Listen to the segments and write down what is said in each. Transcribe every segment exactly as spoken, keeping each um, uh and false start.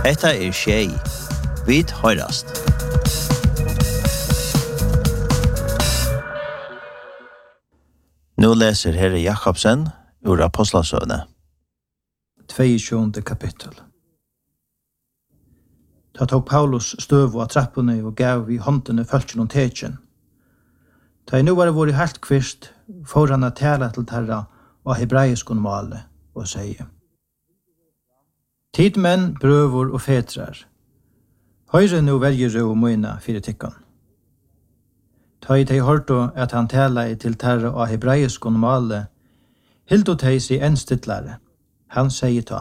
Hetta er Tjej. Vit høyrast. Nå leser Herre Jakobsen ur Apostlasøvne. tjuende kapittel. Da tok Paulus støv av trappene og gav i håndene følgen og tekjen. Da jeg nå var vært helt kvist, får han å tale til terra og hebraisk male og sier: Tid menn, brøver og fetrar, høyre nå velger ro og møyna fire tikkene. Ta i teg hørte at han tala til terra og hebraisk male, hildo teg seg en stidlare. Han sier ta: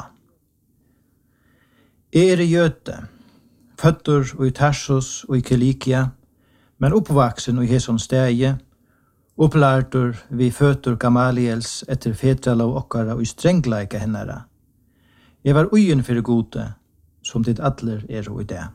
Jeg er jøte, føtter og i Tarsus og i Kilikia, men oppvaksen og i Heson stege, opplærter vi føtter Gamaliels etter fetralov okkara og i strengleika hennara. Jeg var ugen for gode, som dit atler er og i det.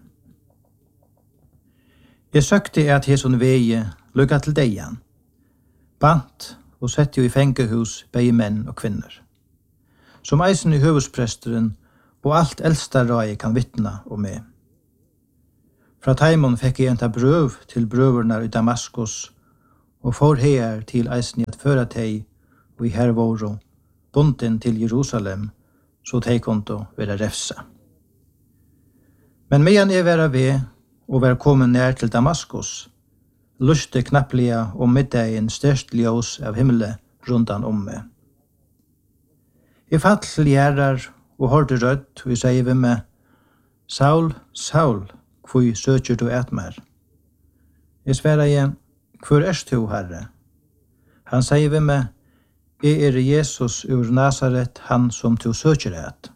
Jeg søkte at Heson veie lukka til deian, bant og sett jo i fengehus begge menn og kvinner, som eisen i høvespresteren og alt eldsta rai kan vittna om meg. Fra Taimon fikk jeg enta brøv til brøverna i Damaskus, og får her til eisen i at føra teg og i hervåro, bunden til Jerusalem, så teg konto være refsa. Men medan jeg være ved og være kommet nær til Damaskus, luste knapplega om middagen størst ljós av himmelen rundan om meg. Jeg fall til gjerrar og hørte rødt, og jeg sier ved meg: Saul, Saul, hvor søker du et mer? Jeg sverre jeg: Hvor er du, Herre? Han sier ved meg: Jeg er Jesus ur Nazaret, han som du søker et.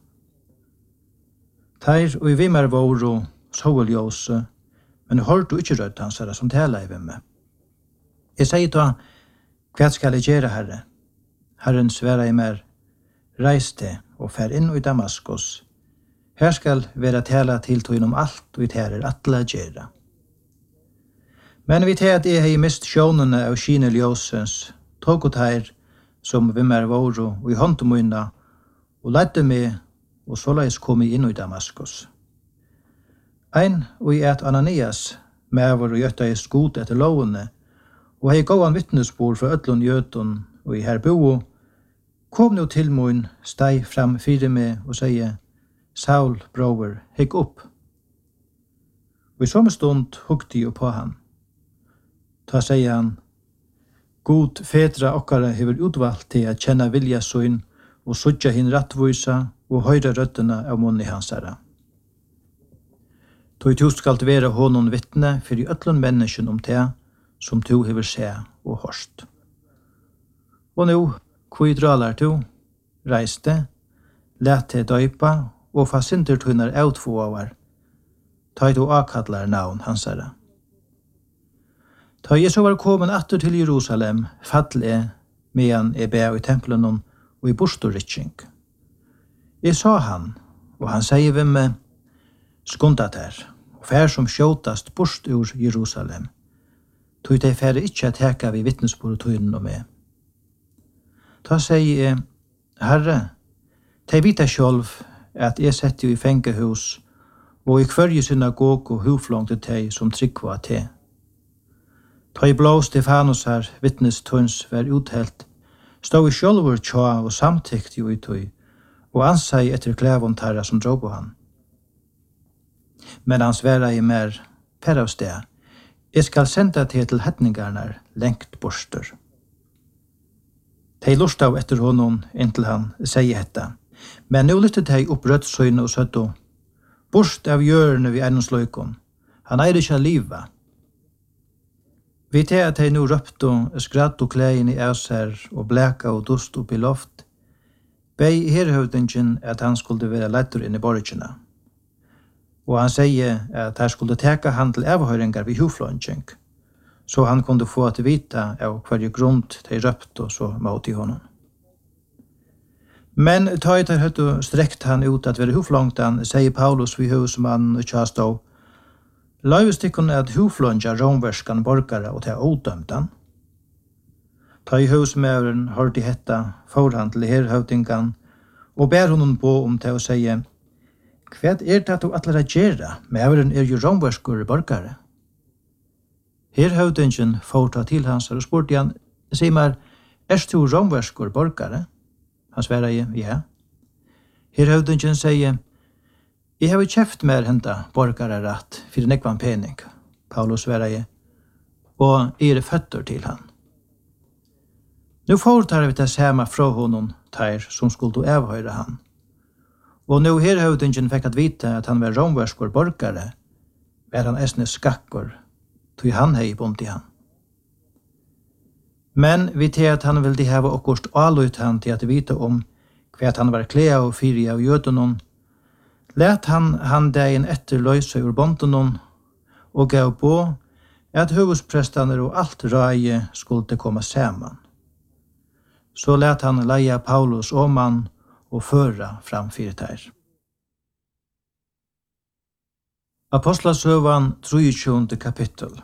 Teir og i vimmer våro soveljåse, men hørte du ikke rødt hans herre som taler ved meg. Jeg sier da: Hva skal jeg gjøre, Herre? Herren sverre jeg mer: Reis til og fær inn i Damaskus. Her skal være tala til tog om alt og vi tærer atle gjøre. Men vi tærer at jeg har mist sjånene av skine ljøsens, tog og her som vimmer våro og i håndtomøyna, og leidde meg, og såleis kom jeg inn i Damaskus. Ein og i et Ananias, med vår og gjøtta i skot etter lovene, og hei gåan vittnesbord fra ødlun jøtun og i her bo, kom nå til mun, steg fram fire meg og sier: Saul, bror, hegg opp. Og i samme stund hukte jeg på han. Ta sier han: God fedra okkara hever utvalgt til at kjenne vilja søyn og sutja hin rattvisa og høyra røttene av munni hans herra. Tog du skal være honom vittne for i ødlun mennesken om det som du hever se og hørst. Og nå, hvor dralar du? Reis det, let til døypa, og fasinter tunnar outfoavar. Ta du akadlar navn hans herra. Ta jeg så var kommet atter til Jerusalem, fall jeg, medan jeg ber i tempelen og i bostorritching. Jeg sa han, og han sier ved meg: Skundat her, og fær som skjåtast bort ur Jerusalem. Tog de færre ikke at heka vi vittnesbord tøyden og meg. Ta sier jeg: Herre, de vita sjálv at jeg setter i fengehus, og i kvarje synagog og huflong til de som tryggva til. Ta i blå Stefanus her vittnestøns var uthelt, stod i sjálvur tja og samtykt jo i tøy, og ansei etter klævon tarra som drog på han. Men han sværa i mer, per av sted: Jeg skal senda til til hetningarnar lengt borster. De lurte av etter honom inntil han sier hetta. Men nå lyttet de opp rødsøyne og søtto: Borst av hjørne vi eiendomsløykon. Han eier ikke liva. Vi til at de nå røpte og skratt og klægen i æsher og blæka og dust opp i loft, bei herhøvdingen at han skulle være lettur inn i borgina. Og han sier at han skulle teka han til avhøringar ved hufløngjeng, så han kunde få at vita av hver grunn de røpte så mot i honom. Men ta i tar høttu strekt han ut at være hufløngtan, sier Paulus vi husmannen og tjastå: Løyvestikkun at hufløngja romverskan borgare og til odømtan. Ta i husmævren hørte hetta, får han til herhøvdingan, og ber honom på om til å sige: hva er det du atler å gjøre? Mæveren er jo romverskur borgare. Her høvdingen får ta til hans og spurte han, sier meg, er du romverskur borgare? Han svarer jeg, ja. Her høvdingen sier, jeg har kjeft mer henta borgare rett, for nekvan pening. Paulus svarer jeg, og jeg er føtter til han. Nu foretar vi det samme fra honom ter som skulle avhøyre han. Og nu her høvdingen fikk at vite at han var romverskur borgare, var han esne skakkor, tog han hei bunt i han. Men vi til at han ville hava okkurst alut han til at vite om hva han var klea og fyri av jødonon, let han han dagen etter løyse ur bontonon og gav på at høvusprestaner og alt rage skulle komme saman. Så let han leia Paulus om han og føra framfyr her. Apostlasøvan treogtjúgunda kapittel.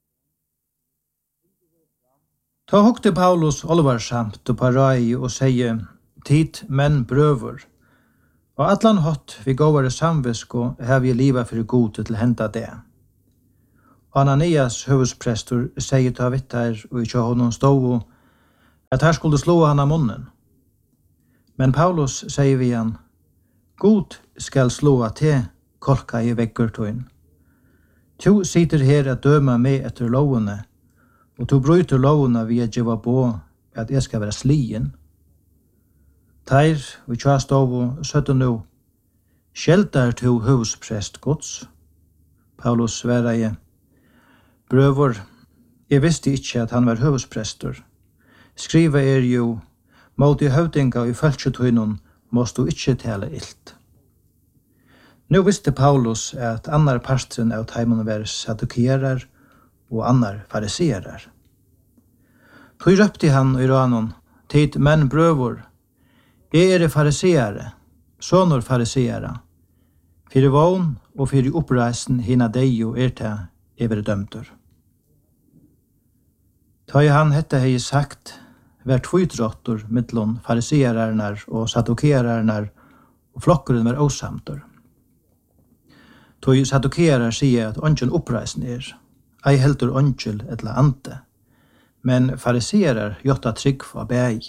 Ta hokte Paulus olvarsamt og parai og seie, tid menn brøver, og atlan hot vi gåvare samvisko har vi liva fyrir gode til henda det. Ananias høvusprestor seie ta vittar og ikkje honom stå at her skulle slå han av munnen. Men Paulus sier vi han, God skal slå at te kolka i vekkurtøyn. Tu sitter her at døma meg etter lovene, og tu bryter lovene vi er djeva på at jeg skal være slien. Teir, vi tja stov og søtte nu, skjeltar tu husprest gods. Paulus svarer jeg, brøver, jeg visste ikke at han var husprestor. Skriva er jo, mot i høvdinga i følgetøynon måst du ikke tale ilt. Nå visste Paulus at annar pastren av taimon var sadukerar og annar fariserar. Tog røpte han i ranon, tid menn brøvor, jeg er fariseare, sonor fariseara, fyrir vogn og fyrir oppreisen hina deio er ta ever dømtur. Ta i han hette hei sagt, var tvøytrottor mittlon fariseararnar og sadukerarnar, og flokkeren var osamtor. Tog sadukerar sier at ongen oppreisen er, ei heldur ongel etla ante, men farisearar jotta trygg for bæg.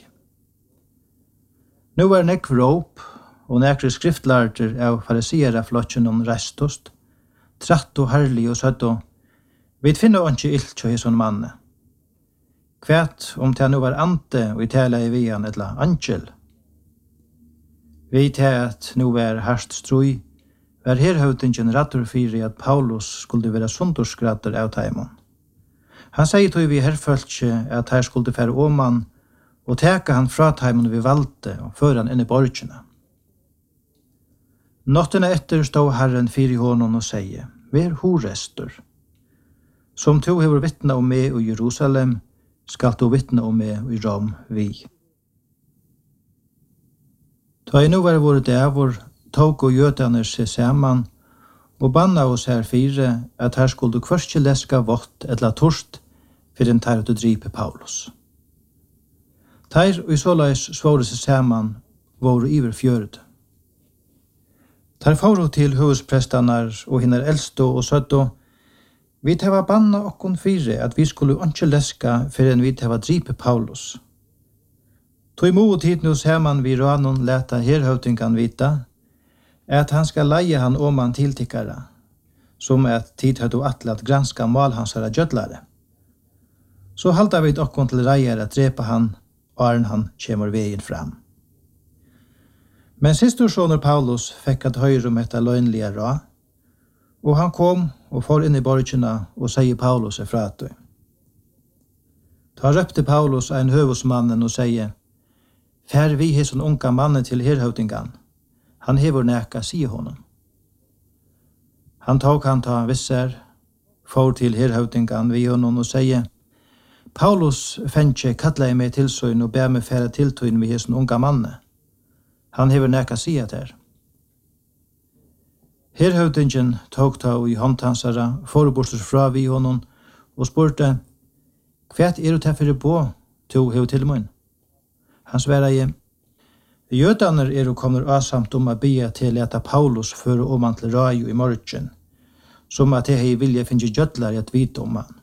Nu var nekv råp, og nekre skriftlarter av farisearaflotjen om restost, tratt og herlig og søtt og, vi finner onge ilt kjøy som manne. Kvært om det nu var ante og i tala i vian etla angel. Vi til at nu var harst strui, var herhøvdingen rattur fyri at Paulus skulle være sundurskratter av taimon. Han sier tog vi herfølge at her skulle fære åman og teka han fra taimon vi valgte og føre han inn i borgene. Nottene etter stod Herren fyri honom og sier, «Vær horestor. Som to hever vittna om meg i Jerusalem, skal du vittna om meg i Rom vi.» Ta i nu var våre dævor, tog og jødane seg saman, og banna oss her fire at her skulle du kvørst leska vått etla torst for en tar å dripe Paulus. Teir og i såleis svåre seg saman våre iver fjørd. Tar faro til husprestanar og hinner eldstå og søddo, vi tava banna okkon fire at vi skulle ikke leska for en vi tava dripe Paulus. Tog imot tid nu saman vi ranon leta herhøvdingan vita, at han skal leie han om han tiltikkara, som at tid hadde atle at granska mal hans herra gjødlare. Så halda vi okkon til reier at drepa han, og han kjemur veien fram. Men sistorssoner Paulus fikk at høyre om etta løgnlige ra, og han kom og får inn i borgina og sier Paulus er fratu. Ta røpte Paulus ein høvusmannen og sier, «Fær vi hesson unga mannen til herhøvdingan, han hever næka, sier honom.» Han tok han ta visser, får til herhøvdingan vi honom og sier, «Paulus fennkje kattla i meg tilsøyn og ber meg fære tiltøyn vi hesson unga mannen. Han hever næka, sier her.» Herhøvdingen tok ta i håndtansara, forbostet fra vi honom og spurte, «Hva er du til for å bo, to hev til munn?» Han svarer, Jødaner er og kommer asamt om å bia til leta Paulus føre om han til rajo i morgen, som at jeg hei vilja finne gjødlar i at vite om han.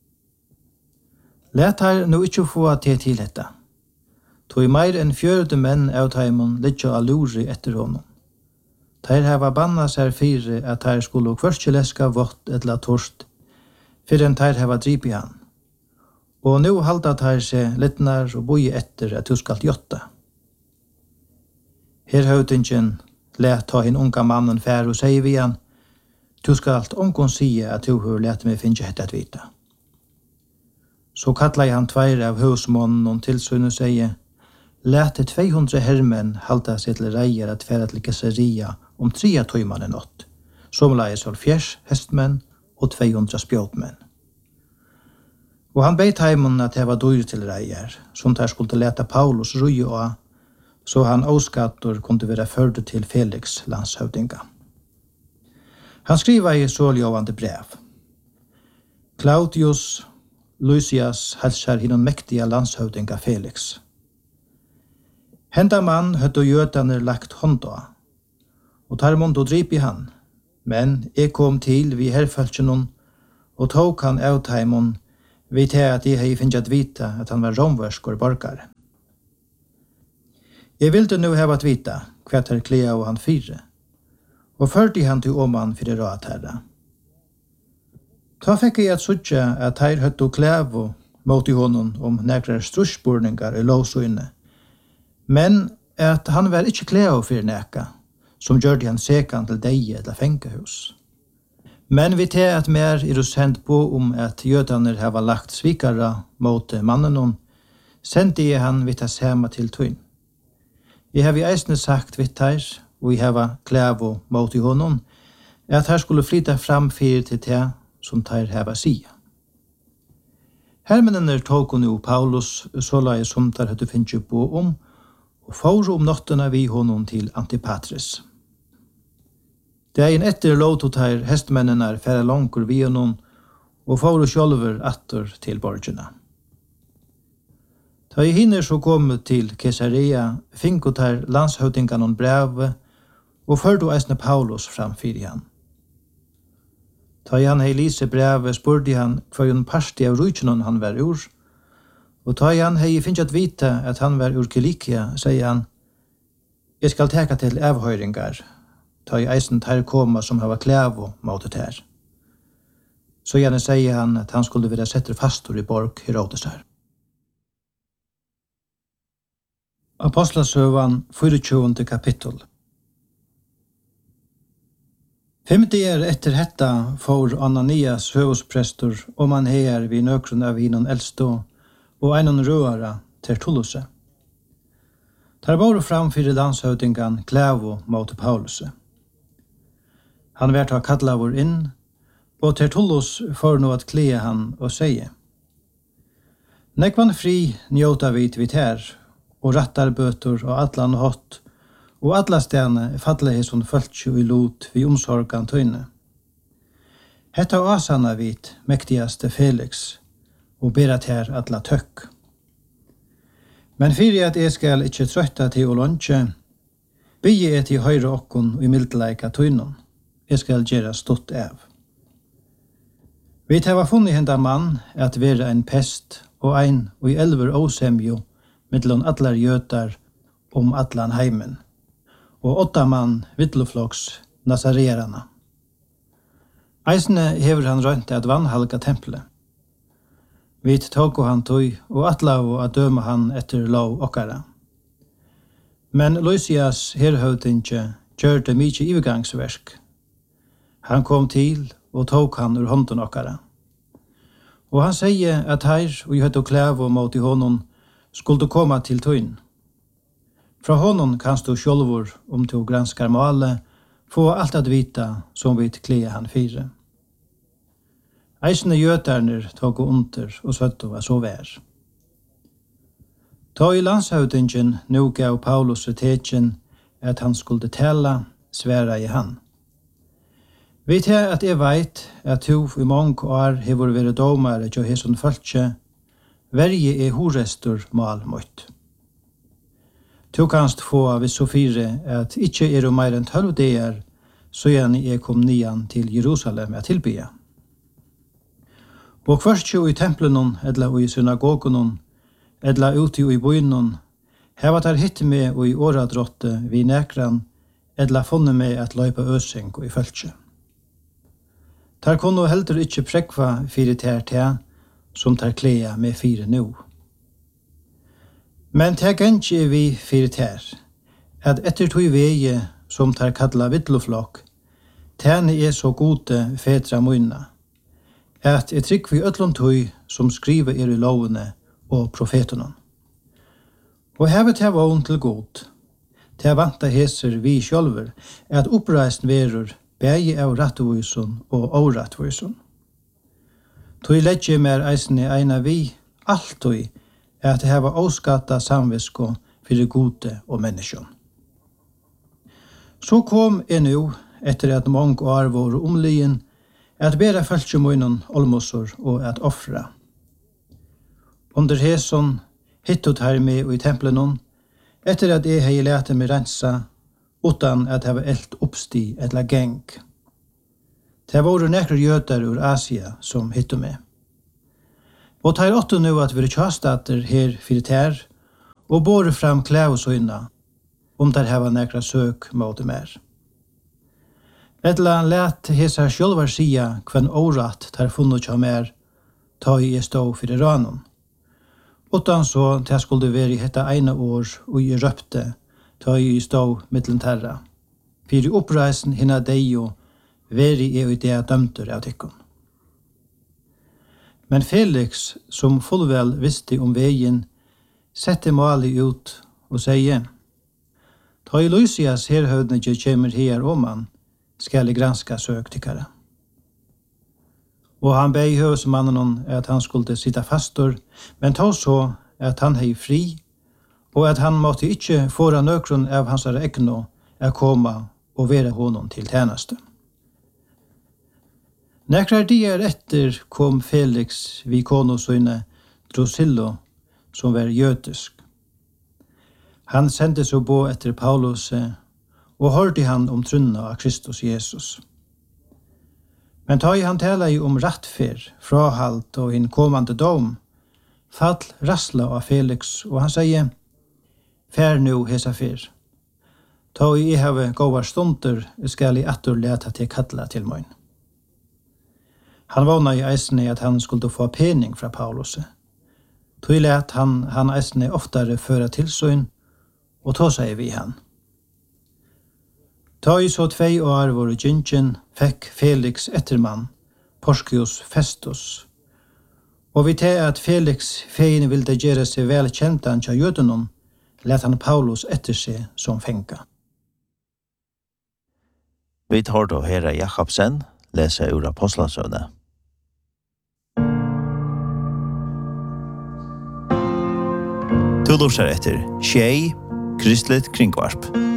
Let her nå ikke få til til dette. Tog meir enn fjørde menn av taimon litt av luri etter honom. Teir hava banna seg fire at teir skulle kvørste leska vått etla torst, fyrir enn teir hava drip i han. Og nu halda teir seg littnar og boi etter at du skal gjotta. Her høvdingen let ta hin unga mannen fær og sier vi han, du skal alt omgån sige at du har let meg finne hette at vita. Så kallar han tveir av husmånen og tilsyn og sier, lete tvehundre hermenn halda seg til reier at færa til Caesarea om trea tøyman en nått, som leies av fjers hestmenn og tvehundre spjåtmenn. Og han beit heimen at det var dyr til reier, som der skulle leta Paulus rui og så han åskattor kunde være ført til Felix landshøvdinga. Han skriva i såljåvande brev. Claudius Lysias hälsar hinnom mäktiga landshövdinga Felix. Henda mann høtte jøtaner lagt hånda, og tar månd og drip i han, men jeg kom til vi herfølsjonen, og tog han av taimon, vi til at jeg hei finnet vita at han var romversk og borgare. Jeg ville nu heva at vita hva er klea og han fire, og førte han til åman for rat herre. Ta fikk jeg at suttje at her høtte klævo mot i honom om nekrar strusspurningar i lovsøyne, men at han var ikke klævo for neka, som gjør han sekan til deg eller fengehus. Men vi til at mer er sendt på om at jødaner hava lagt svikara mot mannen, sendte jeg han vidt hans hema til tøyn. Jeg har vi eisne sagt vidt her, og jeg hava klævo mot i honom, at her skulle flytta fram fyrir til det som tar hava sia. Hermennene tog nu Paulus så la jeg som der hadde finnet på om, og for om nottene vi honom til Antipatris. Det er en etter låtot her hestmennene færa langkur vi honom, og for sjølver atter til borgerne. Da jeg hinner så kom til Caesarea, finkot her landshøvdingan og brev, og førte eisne Paulus framfyr han. Da han hei lise brevet, spurte han hva en parti av rujtjenon han var ur, og da han hei finnet vite at han var ur Kilikia, sier han, jeg skal teka til avhøyringar, da jeg eisen tar koma som hava klævo måtet her. Så gjerne sier han at han skulle være setter fastor i borg Herodes her. Apostlasøvan, tjuende kapittel. Femte er etter hetta for Ananias høvesprestor om han heier vid nøkron av hinnon eldstå og einon røara Tertulluse. Der var framfyrir landshøvdingan Klævo mot Pauluse. Han vært av kallavor inn, og Tertullus får nå at klee han og seie. Nekvan fri njóta vid vid her, og rattarbøtur og atlan hot, og alla stene falle hei som føltsju i lot vi omsorgan tøyne. Hetta asana vit mektigaste Felix, og berat her alla tøkk. Men fyrir at jeg skal ikkje trøtta til å lunsje, bygge jeg til høyre okkon og i mildleika tøynon. Jeg skal gjøre stått av. Vi har funnet henda mann at være en pest og ein og i elver åsemjo mellom atlar jötar om atlan heimen, og åtta mann vittlofloks nazarerana. Eisne hever han rønt at vannhalga tempelet. Vit tåko han tøy, og atlav at døma han etter lov okkara. Men Lysias herhøvdinge gjør det mykje ivergangsversk. Han kom til og tok han ur hånden okkara. Og han sier at her, og jeg høyde klævo mot i honom, skulle komma til tøyn. Fra honom kan du sjølvor om du granskar male, få alt at vita som vi klea han fire. Eisne gjøtarner tog under og søtto var så vær. Ta i landshøvdingen nu gav Paulus tetjen at han skulle tala, sværa i han. Vet jeg at jeg veit at du i mange år hever vært domare til hesson følge, verje er horestor mal mot. Du kanst få vid så fire at ikkje er o meir enn tølv dager, så gjerne jeg kom nian til Jerusalem at tilbya. Og først jo i templen, edla i synagogen, edla ute i byen, heva der hitt med og i åradrotte vi nekran, edla funnet med at løypa øsing og i følge. Der kunne heldur ikkje prekva fire ter te, som tar klea med fire nu. Men te gentje vi fire ter, at etter tog veie som tar kalla vittloflokk, tene er så gode fedra munna, at et trykk vi ötlom tog som skriver er i lovene og profeterna. Og hevet her vogn til god, til vanta heser vi sjølver, at oppreisen verur bægi av rattvisen og årattvisen. Tog ledje mer eisne eina vi, alt tog, at heva åskatta samvisko fyrir gode og menneskjon. Så kom en nu, etter at mange år var omlyen, at bera følgemunnen olmosor og at offra. Under heson hittot her med i templen, etter at jeg hei lete meg rensa, utan at hava eld oppsti etla geng. Det var nekrar jøder ur Asia som hittot meg. Og tar åtto nu at vi er kjastater her fyrir ter, og bore fram klævesøyna, om der hava nekra søk mot mer. Etla let hesa sjølvar sia kvann årat tar funnet kja mer, ta i stå fyrir ranon. Utan så det skulle være hetta eina år og i røpte, ta i stå mittlen terra. Fyrir oppreisen hinna deio, veri er i det dømter av tykkon. Men Felix, som fullvel visste om veien, sette Mali ut og sier, ta i Lysias herhøvdnege kjemer her om han, skal granska søk tykkare. Og han bei høvesmannen at han skulle sitta fastor, men ta så at han hei fri, og at han måtte ikkje fåra nøkron av hans egno er koma og være honom til tjeneste. Nekrar dier etter kom Felix vi konosøyne Drusilla, som var jødisk. Han sendte så bo etter Paulus, og hørte han om trunna av Kristus Jesus. Men ta i han tala i om rattfer, frahalt og en kommande dom, fall rassla av Felix, og han sier, fær nu hesa fyr. Ta i i have gåvar stunder, skal i attor leta til kalla til møyn. Han vana i eisne at han skulle få pening fra Paulus. Tog let han, han eisne oftare føra tilsyn, og ta sier vi han. Ta i så tvei år var gyngen, fekk Felix ettermann, Porcius Festus. Og vi til at Felix fein ville gjøre seg vel kjentan til jødenom, let han Paulus etter seg som fenka. Vi tar då Herre Jakobsen, lese ur Apostlasøvne. Du lurer etter Tjei, Kristelig Kringvarp.